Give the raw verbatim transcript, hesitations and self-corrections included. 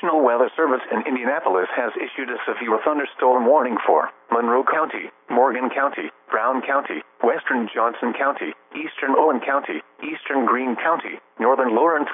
National Weather Service in Indianapolis has issued a severe thunderstorm warning for Monroe County, Morgan County, Brown County, Western Johnson County, Eastern Owen County, Eastern Greene County, Northern Lawrence